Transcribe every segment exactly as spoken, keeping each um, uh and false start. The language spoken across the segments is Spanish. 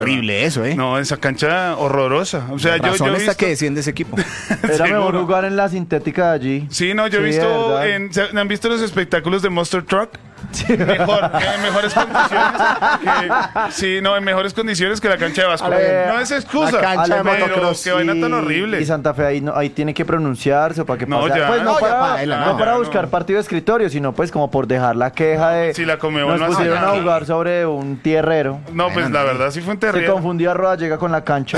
Horrible eso, ¿eh? No, esa cancha horrorosa. O sea, yo, yo he visto... que desciende ese equipo. Era mejor jugar en la sintética de allí. Sí, no, yo he Sí, visto... de En, ¿se- ¿Han visto los espectáculos de Monster Truck? Mejor, en mejores condiciones. Que, sí, no, en mejores condiciones que la cancha de Vasco. Ale, no es excusa. la cancha de pero motocross. qué vaina tan Y- horrible. Y Santa Fe ahí, no, ahí tiene que pronunciarse o para que No, pase. ya. Pues no, No, ya para, paela, no no, para ya buscar no. partido de escritorio, sino pues como por dejar la queja de... Si la Conmebol nos no hace pusieron nada. a jugar sobre un tierrero. No, pues la verdad sí fue un Se terrible. confundía Roda llega con la cancha.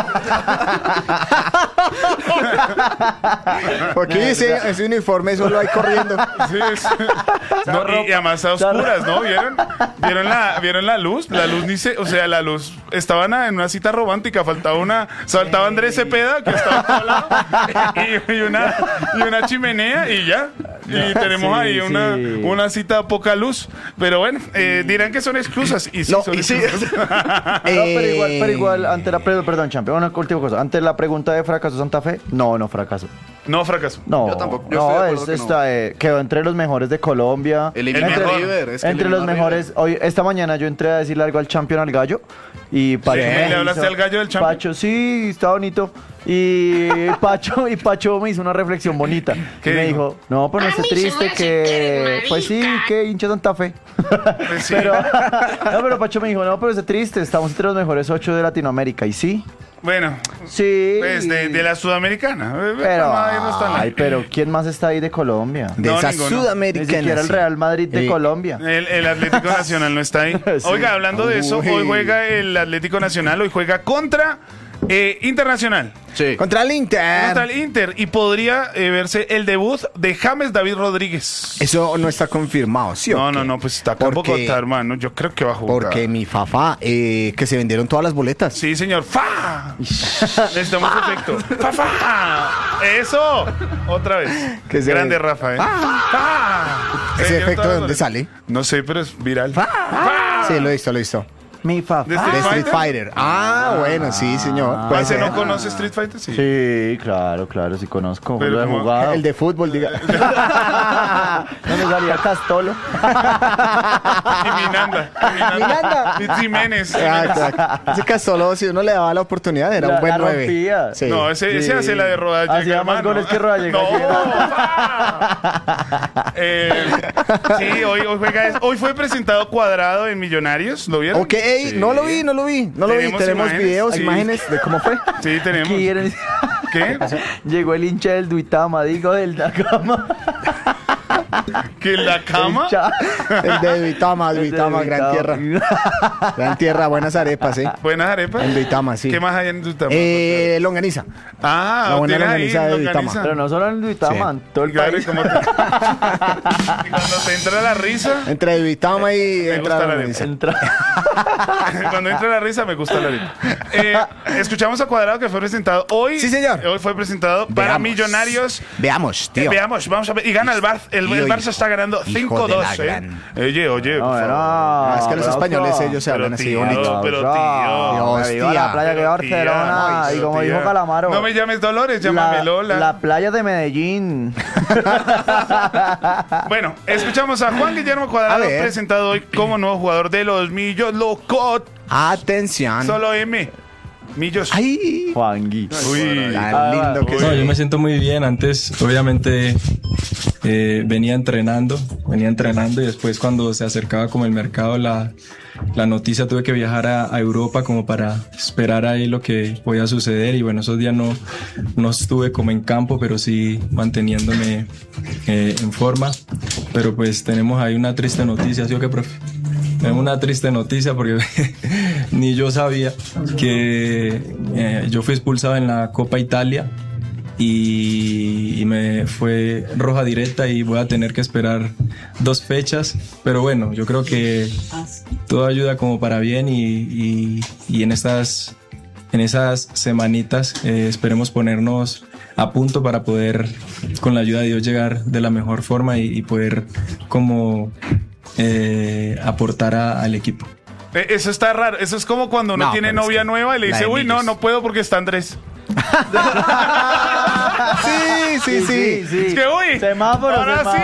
Porque ese, ese uniforme solo hay corriendo. Sí, sí. No, y, y además a oscuras, ¿no? ¿Vieron? ¿Vieron la, ¿Vieron la luz? La luz ni se... O sea, la luz... Estaban en una cita romántica. Faltaba una... Faltaba Andrés Cepeda, que estaba a todo lado, y, y, una, y una chimenea, y ya. Y tenemos Sí, ahí una, sí. una cita a poca luz. Pero bueno, eh, dirán que son excusas. Y sí, No, son y sí. excusas. No, pero igual, pero igual, ante la pre- perdón, champion, una última cosa. Ante la pregunta de fracaso Santa Fe, no, no fracasó. No, fracaso. No, Yo tampoco, yo estoy de no, acuerdo es, que no. está, eh, quedó entre los mejores de Colombia. Eliminó El entre, mejor. a River. Es que entre eliminó los a mejores. River. Hoy, esta mañana yo entré a decirle algo al champion, al gallo. Y Pacho Sí, me ¿le hablaste hizo- al gallo del champion? Pacho, sí, está bonito. Y Pacho, y Pacho me hizo una reflexión bonita. ¿Qué Y me dijo? dijo, no, pues no esté triste que... Pues sí, que hincha Santa Fe. Pues sí. Pero, no, pero Pacho me dijo, no, pero esté triste, estamos entre los mejores ocho de Latinoamérica. Y sí, Bueno, sí. pues de, de la Sudamericana. Pero, Nadie no está en la- ay, pero ¿quién más está ahí de Colombia? De No, esa ninguno. Ni sudamericana. siquiera el sí. Real Madrid de Eh, Colombia. El, el Atlético Nacional no está ahí. Sí. Oiga, hablando de eso, Uy. hoy juega el Atlético Nacional, hoy juega contra eh, Internacional. Sí. Contra el Inter. Contra el Inter. Y podría eh, verse el debut de James David Rodríguez. Eso no está confirmado, ¿sí o No, qué? no, no, pues está acá en Porque- Bogotá, hermano. Yo creo que va a jugar. Porque mi fafa, eh, que se vendieron todas las boletas. Sí, señor. ¡Fa! Necesitamos efecto. ¡Fa, fa! ¡Eso! Otra vez. Que se- Grande, Rafa, ¿eh? ¡Fa! Se ¿Ese vendieron efecto todas de las dónde boletas. sale? No sé, pero es viral. ¡Fa! Sí, lo he visto, lo he visto. Mi fa. ¿De De Street Street Fighter? Fighter. Ah, bueno, sí, señor. Puede ¿Parce ser. no conoce Street Fighter? Sí. Sí, claro, claro, sí conozco. Pero lo he como- jugado. El de fútbol, diga. ¿Dónde salía Castolo? Y Minanda. Y Minanda. Y Jiménez. Ah, exacto. Ese Castolo, si uno le daba la oportunidad, era La- un buen la nueve. rompía. Sí. No, ese, ese Sí. hace la de Rodallega. Hacía más hermano. goles que Rodallega. No. Eh, sí, hoy, hoy, juega, hoy fue presentado Cuadrado en Millonarios. ¿Lo vieron? Ok, ey, no lo vi, no lo vi. No lo vi. Tenemos Tenemos imágenes, videos, sí. imágenes de cómo fue. Sí, tenemos. ¿Quién? ¿Qué? Llegó el hincha del Duitama, digo, del Dakama. ¿Que en la cama? Hincha. El de Duitama, El de Duitama, Gran Tierra. Duitama. Gran Tierra, buenas arepas, ¿eh? Buenas arepas. En Duitama, sí. ¿Qué más hay en Duitama? Eh, longaniza. ah, la buena tienes ahí longaniza de longaniza. Duitama. Pero no solo en Duitama, en todo el Claro, país. y como te- y cuando te entra la risa, Entre Duitama y Me entra gusta la la longaniza. Entra. cuando entra la risa me gusta la risa. Eh, escuchamos a Cuadrado que fue presentado hoy. Sí, señor. Hoy fue presentado para Veamos. Millonarios. Veamos, Eh, tío. veamos, vamos a ver. Y gana el Barça. El, Tío, el Barça está ganando hijo cinco de la dos, ¿eh? gran- Oye, oye, por No, favor. no, Ah, es que los aplauso. españoles ellos se Pero hablan así tío, bonito. pero tío. Aplauso. Dios, Viva tía. la playa que Pero Barcelona. tía, Y como tía. dijo Calamaro. No me llames Dolores, llámame la, Lola. la playa de Medellín. Bueno, escuchamos a Juan Guillermo A Cuadrado ver. presentado hoy como nuevo jugador de los Millos Locos. Atención. Solo M. Millos. Ay, Juangui. Uy. tan lindo que Uy. es. No, yo me siento muy bien. Antes, obviamente, eh, venía entrenando, venía entrenando y después cuando se acercaba como el mercado, la, la noticia, tuve que viajar a, a Europa como para esperar ahí lo que podía suceder. Y bueno, esos días no, no estuve como en campo, pero sí manteniéndome eh, en forma. Pero pues tenemos ahí una triste noticia, ¿sí o qué, profe? Tenemos una triste noticia porque ni yo sabía que eh, yo fui expulsado en la Copa Italia y, y me fue roja directa y voy a tener que esperar dos fechas. Pero bueno, yo creo que todo ayuda como para bien y, y, y en estas, en esas semanitas eh, esperemos ponernos a punto para poder, con la ayuda de Dios, llegar de la mejor forma y, y poder como eh, aportar a- al equipo. Eh, Eso está raro. Eso es como cuando uno No, tiene pero es novia que nueva y le la dice, de uy, no, Millos. no puedo porque está Andrés. Sí, sí, sí. Es que, uy, Semáforo, ahora semáforo. sí, ahora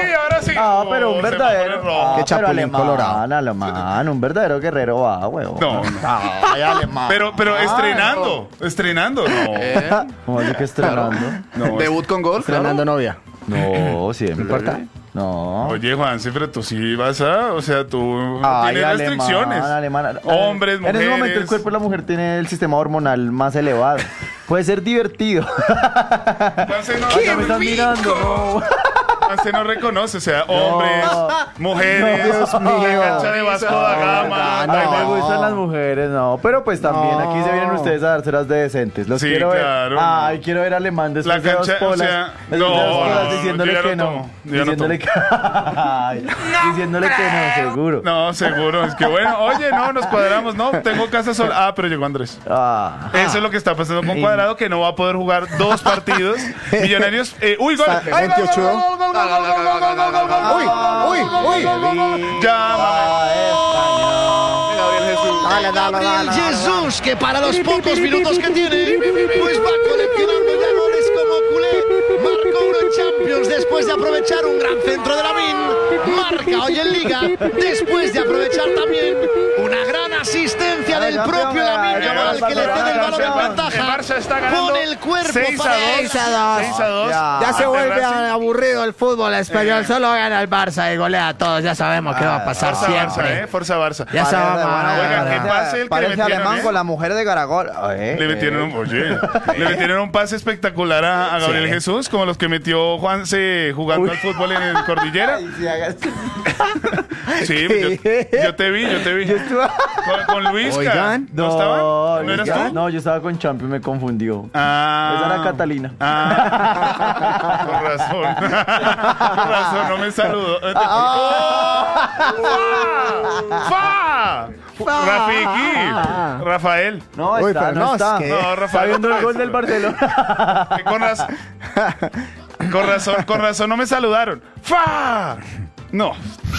Sí. Ah, pero un se me verdadero. pone rojo. Ah, Qué pero chapulín alemán, colorado. alemán, un verdadero guerrero va, huevo. No, no. Ay, alemán. Pero, pero estrenando, estrenando, no. Eh, ¿Cómo así que estrenando? No, Debut con gol, claro. Fernando Novia. No, siempre. importa? No. Oye, Juanse, pero tú sí vas a, o sea, tú Ay, tienes alemán, restricciones. alemán. Hombres, En mujeres. ese momento el cuerpo de la mujer tiene el sistema hormonal más elevado. Puede ser divertido. Juanse no, Ya me están mirando, no. Juanse no reconoce, o sea, hombres, mujeres, No, Dios mío. la cancha de Vasco da Gama. no, da Ay, me igual. gustan las mujeres, no. Pero pues también No. aquí se vienen ustedes a dárselas de decentes. Los Sí, quiero ver. claro. Ay, quiero ver alemán después La de dos cancha, o polas. sea, después no, de dos polas no, diciéndole yo ya que no no. tomo, yo ya no Diciéndole que Ay, diciéndole que no, seguro. No, seguro, es que bueno, oye, no, nos cuadramos, no, tengo casa sola. Ah, pero llegó Andrés. Ah. Eso es lo que está pasando con Cuadrado, que no va a poder jugar dos partidos. Millonarios, eh, uy, gol. Está ¡Ay, gol, gol, veintiocho. gol, gol, gol, gol, gol, gol, gol, gol, gol, gol! Uy, uy, uy. Ya, Gabriel Jesús. Dale, dale, dale. Jesús, que para los pocos minutos que tiene, pues va coleccionando ya goles como culé. Marcó uno en Champions después de aprovechar un gran centro de Lamine. Marca hoy en Liga después de aprovechar también una gran asistencia del propio Lamine Yamal, al que le cede el balón en el ventaja. Barça está ganando Con el cuerpo seis a para dos. seis a dos. seis a dos. Ya. Ya se Ante vuelve Racing. aburrido el fútbol español. Eh. Solo gana el Barça y golea a todos. Ya sabemos qué va a pasar Forza Barça, siempre. eh, Forza Barça. Ya se va a Oigan, ganar. ¿qué pase el que Parece le metieron, alemán eh? con la mujer de Garagol. Eh, Le metieron un, oye, le metieron un pase espectacular a, a Gabriel Sí. Jesús, como los que metió Juanse jugando al fútbol en el Cordillera. Ay, sí, hagas- Sí, yo, yo te vi, yo te vi. Con, con Luisca. Oigan. ¿No, estaban? ¿No eras ya- tú? No, yo estaba con Champion, me confundió. Ah. Esa era Catalina. Ah, con razón. Con razón, no me saludó. ¡Fa! ¡Fa! Rafiki. Rafael. No, Uy, está, pero no no, está. es que- No, Está Rafael. viendo el otra gol vez. del Barcelona. Que Con razón. Con razón, con razón no me saludaron. ¡Fa! No.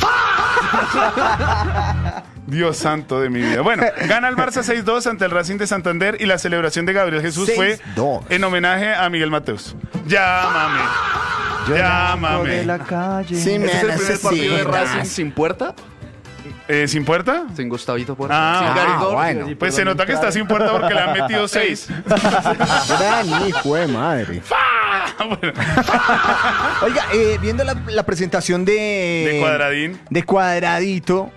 Dios santo de mi vida. Bueno, gana el Barça seis dos ante el Racing de Santander y la celebración de Gabriel Jesús fue seis dos. en homenaje a Miguel Mateus. Llámame. De Llámame. la calle. Sí, me ¿Este es el primer partido de Racing necesitas. sin puerta? Eh, ¿Sin puerta? Sin Gustavito Puerta. Ah, sin ah, Gary Gol. bueno. Pues se nota que está sin puerta porque le han metido seis. Gran hijo de madre. Bueno, Oiga, eh, viendo la, la presentación de... De Cuadradín. De Cuadradito,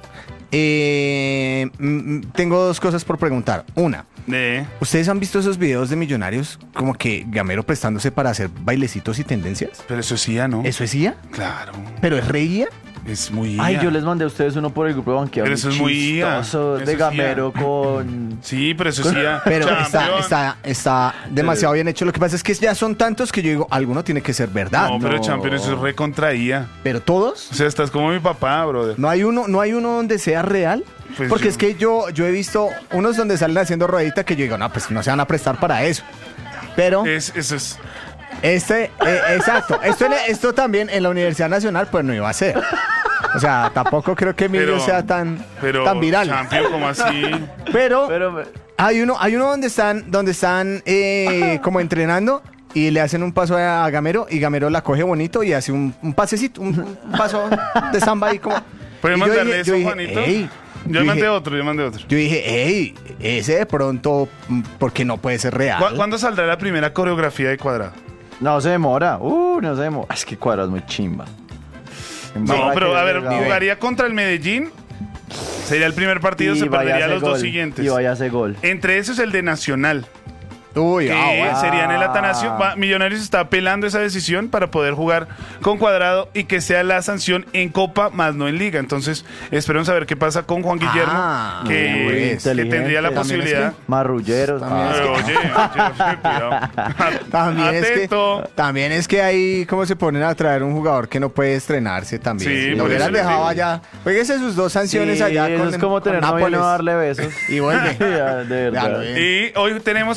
eh, mm, mm, tengo dos cosas por preguntar. Una, eh, ¿ustedes han visto esos videos de millonarios como que Gamero prestándose para hacer bailecitos y tendencias? pero eso sí, ya no. ¿Eso es I A? Claro. ¿Pero es re I A? Es muy. Ay, I A. yo les mandé a ustedes uno por el grupo de banqueados. Pero eso es muy I A. chistoso, Eso de es Gamero con... Sí, pero eso sí. ya. Pero está, Champion. está, está demasiado bien hecho. Lo que pasa es que ya son tantos que yo digo, alguno tiene que ser verdad. No, pero no. Champion, eso es re contra I A. Pero todos, O sea, estás como mi papá, brother. no hay uno, no hay uno donde sea real. Pues Porque yo- es que yo, yo he visto unos donde salen haciendo ruedita que yo digo, no, pues no se van a prestar para eso. Pero Es, eso es. este, eh, exacto, esto, en- esto también en la Universidad Nacional pues no iba a ser. O sea, tampoco creo que Emilio Pero, sea tan, pero tan viral. Champion, como así. Pero, Pero... hay uno, hay uno donde están, donde están eh, como entrenando y le hacen un paso a Gamero y Gamero la coge bonito y hace un, un pasecito, un, un paso de samba ahí como. ¿Puedes y yo mandarle dije- eso, yo dije, Juanito? "Ey", Yo yo mandé dije- otro, yo mandé otro. Yo dije, hey, ese de pronto, mm, porque no puede ser real. ¿Cu- ¿Cuándo saldrá la primera coreografía de Cuadrado? No se demora. Uh, no se demora. Es que Cuadrado es muy chimba. En No, verdad pero que a ver, llegado. jugaría contra el Medellín. Sería el primer partido, Y se vaya perdería hace los dos gol, siguientes. Y vaya a hacer gol. Entre esos el de Nacional, Uy, que ah, bueno. sería en el Atanasio. Va- Millonarios está apelando esa decisión para poder jugar con Cuadrado y que sea la sanción en Copa, más no en Liga. Entonces, esperemos a ver qué pasa con Juan Guillermo, Ah, que, muy que inteligente. tendría la También es posibilidad. Marrulleros. También Ah, es Oye, oye, oye, cuidado. También es, que, Atento. también es que ahí como se ponen a traer un jugador que no puede estrenarse también. Sí, Lo por hubieran eso les dejado digo. allá. Péguese sus dos sanciones sí, allá eso con es como con tener novio y Nápoles. no darle besos. Y vuelve. Ya, de Ya lo verdad. vi. Y hoy tenemos Once Caldas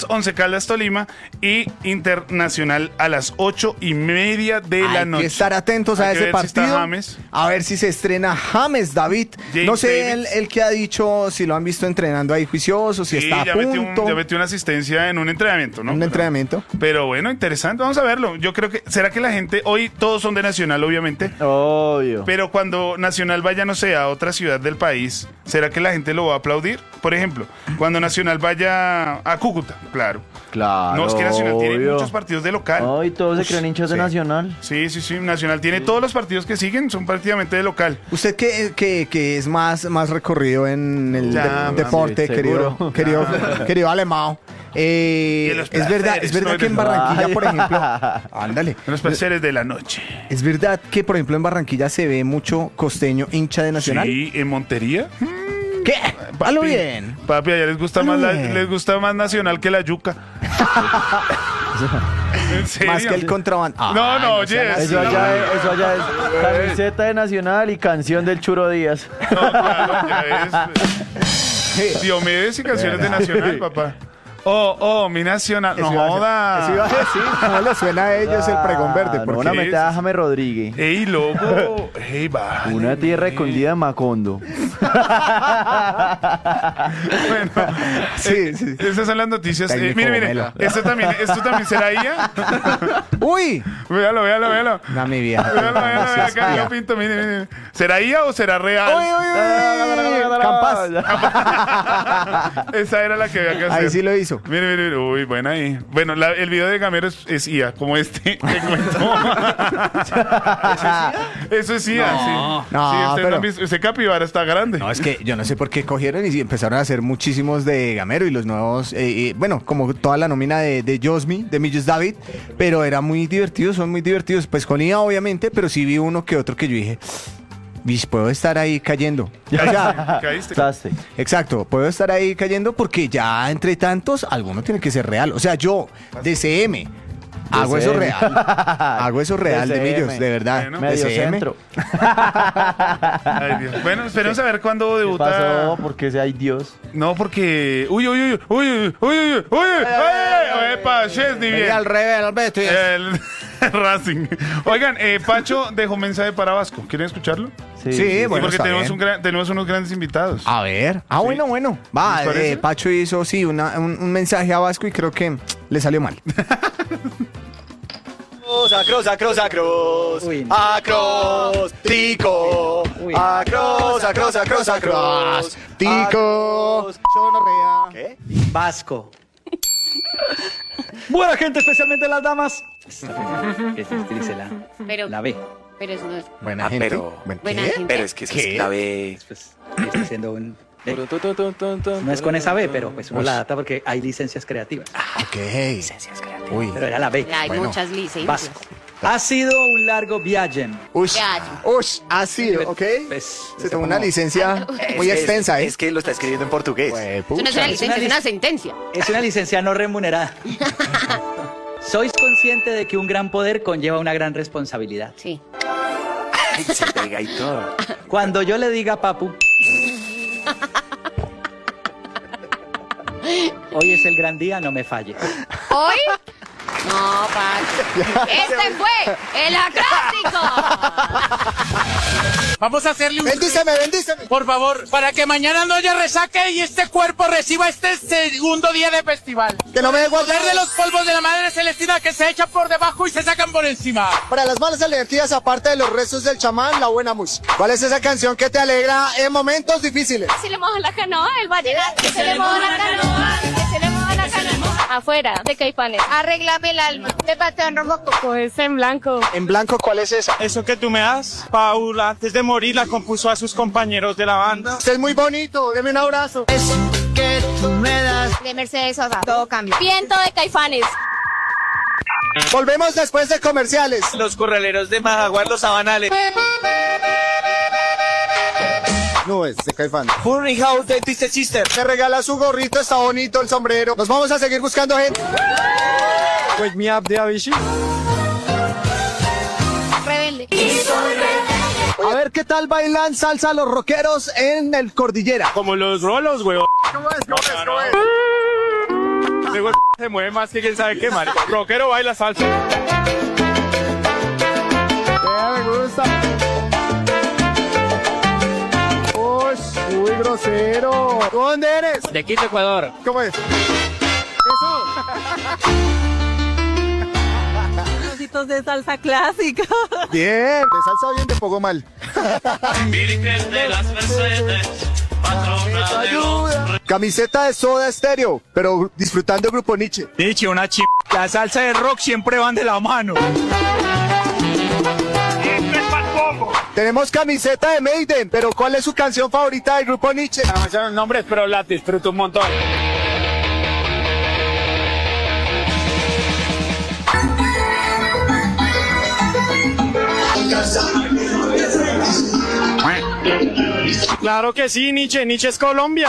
Caldas Tolima y Internacional a las ocho y media de la Hay noche. que estar atentos a Hay que ese ver si está partido. James. A ver si se estrena James David. James no sé el, Davis. el que ha dicho si lo han visto entrenando ahí juicioso, si Sí, está a ya metió, un- punto. ya metió una asistencia en un entrenamiento, ¿no? un Pero- entrenamiento. Pero bueno, interesante, vamos a verlo. Yo creo que, ¿será que la gente, hoy todos son de Nacional, obviamente, Obvio. pero cuando Nacional vaya, no sé, a otra ciudad del país, ¿será que la gente lo va a aplaudir? Por ejemplo, cuando Nacional vaya a Cúcuta, claro. Claro. No, es que Nacional tiene obvio. muchos partidos de local. Ay, todos se Ush, creen hinchas de sí. Nacional. Sí, sí, sí, Nacional tiene todos los partidos que siguen, son prácticamente de local. Usted que, que, que es más, más recorrido en el Ya, de- mami, deporte, querido, seguro. querido, querido Alemão. Eh, Y en los es verdad, placeres, es verdad ¿no? que en Barranquilla, por ejemplo, ándale. Los placeres de la noche. Es verdad que, por ejemplo, en Barranquilla se ve mucho costeño hincha de Nacional. Sí, en Montería. ¿Qué? Papi, Halo bien. Papi, allá les gusta, Halo más la- bien. les gusta más Nacional que la yuca. ¿En serio? Más que el contrabando. No, Ay, no, sean oye, así. Eso allá, es, eso allá es camiseta de Nacional y canción del Churo Díaz. No, claro, ya es. Diomedes y canciones de Nacional, papá. Oh, oh, mi Nacional. No Eso iba a- joda. eso iba a decir, no le suena a ellos el pregón verde. Ah, no, Porque una qué? meta a James Rodríguez. Ey, loco. Ey, va. Una tierra escondida en Macondo. Bueno, Sí, eh, sí. esas son las noticias. Eh, Técnico mire, mire, Melo. esto también, esto también será I A. ¡Uy! Véalo, véalo, véalo. No, mi vieja. Véalo, véalo, Sí, véalo, sí, acá ya. lo pinto, mire, mire. ¿Será I A o será real? ¡Uy, uy, uy! Campas. Esa era la que había que hacer. Ahí sí lo hizo. Mire, mire, mire. Uy, buena ahí. Bueno, la- el video de Gamero es, es I A, como este que cuento. ¿Eso es I A? Sí. No, sí, usted, pero- no ha visto- ese capibara está grande. No, es que yo no sé por qué cogieron y empezaron a hacer muchísimos de Gamero y los nuevos, eh, eh, bueno, como toda la nómina de, de Josmi, de Millos David, pero era muy divertidos, son muy divertidos. Pues con I A, obviamente, pero sí vi uno que otro que yo dije, "Bish, puedo estar ahí cayendo. O sea, ¿Caíste? Taste. exacto, puedo estar ahí cayendo porque ya entre tantos, alguno tiene que ser real. O sea, yo, D C M, hago eso D C M. real. Hago eso real de D C M. Millos, de verdad. Bueno. Medio D C M. centro. Ay, Dios. Bueno, esperemos a ver cuándo ¿Qué debuta. pasó? Porque ese hay Dios. No, porque. Uy, uy, uy, uy, uy, uy, uy, uy, uy, uy, epa, Chesney, bien. Al revés, Alberto. El Racing. Oigan, eh, Pacho dejó mensaje para Vasco. ¿Quieren escucharlo? Sí, Sí, bueno, porque está tenemos, bien. un gran- tenemos unos grandes invitados. A ver. Ah, Sí. bueno, bueno. Va, ¿Les parece? eh, Pacho hizo, sí, una- un, un mensaje a Vasco y creo que le salió mal. Acros, acros, acros. Acros, tico. Acros, acros, acros, acros. Tico. ¿Qué? Vasco. Buena gente, especialmente las damas. Esa es, dice la, Pero, la B. pero eso no es. Buena Ah, gente. pero- Bueno, Buena ¿qué? gente. Pero es que esa ¿Qué? es la B. Pues está haciendo un... B. No es con esa B, pero pues uno la data porque hay licencias creativas. Ok. Uy. Pero era la B. Hay Bueno. muchas licencias. Vasco. Ha sido un largo viaje. Ush. Ya. Ush. Así, ok. Pues, Se tomó una licencia muy Es- extensa, ¿eh? Es que lo está escribiendo en portugués. Pues, Eso no es pucha. una licencia, es una sentencia. Es una licencia no remunerada. ¿Sois consciente de que un gran poder conlleva una gran responsabilidad? Sí. Ay, se pega y todo. Cuando yo le diga papu, hoy es el gran día, no me falles. ¿Hoy? No, Pacho. Este fue el acróstico. Vamos a hacerle un... Bendíceme, bendíceme. Por favor, para que mañana no haya resaque y este cuerpo reciba este segundo día de festival. Que no me dé guardar. Poder de los polvos de la madre celestina que se echan por debajo y se sacan por encima. Para las malas energías, aparte de los rezos del chamán, la buena música. ¿Cuál es esa canción que te alegra en momentos difíciles? Se le moja la canoa, el vallenato. Se le moja la canoa, se le moja la canoa. Afuera, de Caifanes. Arréglame el alma. De Patrón Rococo. Es en blanco. En blanco, ¿cuál es esa? Eso que tú me das, Paula, antes de morir la compuso a sus compañeros de la banda. Usted es muy bonito, deme un abrazo. Es que tú me das. De Mercedes Sosa. Todo cambia. Viento de Caifanes. Volvemos después de comerciales. Los corraleros de Majaguar, los sabanales. Nubes de Caifán. Funny House de Twisted Sister. Se regala su gorrito, está bonito el sombrero. Nos vamos a seguir buscando gente. Wake me up de Avicii. Rebelde. A ver qué tal bailan salsa los rockeros en el Cordillera. Como los rolos, weón. ¿Cómo es? ¿Cómo es? ¿Cómo es? Luego el se mueve más que quién sabe qué, marica. Rockero baila salsa. Me gusta. Uy, muy grosero. ¿Dónde eres? De Quito, Ecuador. ¿Cómo es? Eso. Trocitos de salsa clásica. Bien, de salsa bien, de poco mal. Camiseta de Soda Stereo, pero disfrutando el grupo Nietzsche. Nietzsche, una ch... La salsa de rock siempre van de la mano. Tenemos camiseta de Maiden, pero ¿cuál es su canción favorita del grupo Nietzsche? No sé los nombres, pero la disfruto un montón. Claro que sí, Nietzsche. Nietzsche es Colombia.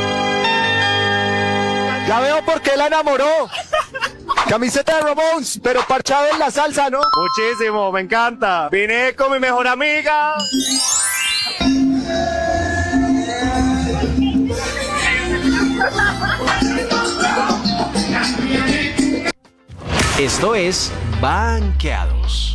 Ya veo por qué la enamoró. Camiseta de Ramones, pero parchado en la salsa, ¿no? Muchísimo, me encanta. Vine con mi mejor amiga. Esto es Banqueados.